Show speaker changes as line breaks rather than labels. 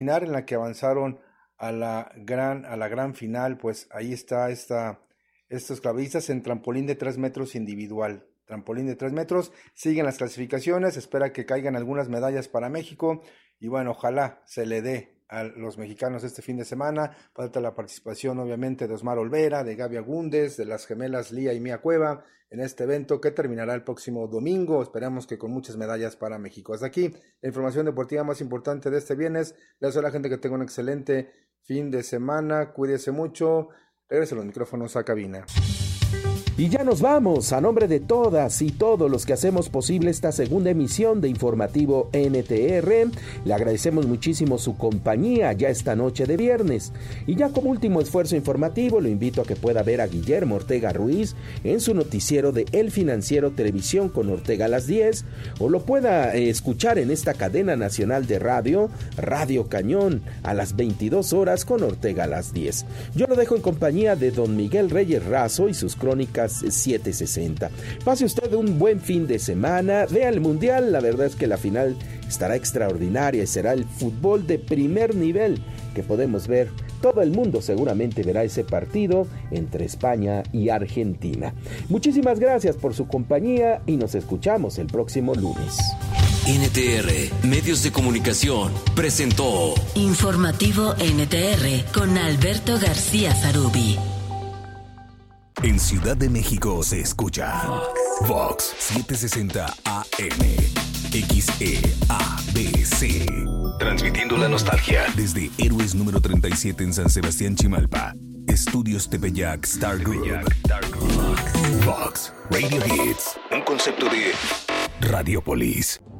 en la que avanzaron a la gran final. Pues ahí está estos clavistas en trampolín de 3 metros individual. Trampolín de 3 metros, siguen las clasificaciones, espera que caigan algunas medallas para México y bueno, ojalá se le dé a los mexicanos este fin de semana. Falta la participación obviamente de Osmar Olvera, de Gaby Agúndez, de las gemelas Lía y Mía Cueva en este evento que terminará el próximo domingo. Esperamos que con muchas medallas para México. Hasta aquí la información deportiva más importante de este viernes. Les deseo a la gente que tenga un excelente fin de semana, cuídese mucho. Regresen los micrófonos a cabina.
Y ya nos vamos, a nombre de todas y todos los que hacemos posible esta segunda emisión de Informativo NTR, le agradecemos muchísimo su compañía ya esta noche de viernes. Y ya como último esfuerzo informativo, lo invito a que pueda ver a Guillermo Ortega Ruiz en su noticiero de El Financiero Televisión con Ortega a las 10, o lo pueda escuchar en esta cadena nacional de radio, Radio Cañón, a las 22 horas con Ortega a las 10. Yo lo dejo en compañía de don Miguel Reyes Razo y sus crónicas 760. Pase usted un buen fin de semana, vea el Mundial, la verdad es que la final estará extraordinaria y será el fútbol de primer nivel que podemos ver. Todo el mundo seguramente verá ese partido entre España y Argentina. Muchísimas gracias por su compañía y nos escuchamos el próximo lunes.
NTR Medios de Comunicación presentó
Informativo NTR con Alberto García Zarubi.
En Ciudad de México se escucha Vox 760 AM XEABC, transmitiendo la nostalgia desde Héroes número 37 en San Sebastián Chimalpa. Estudios Tepeyac Star Group. Vox Radio Hits, un concepto de Radiopolis.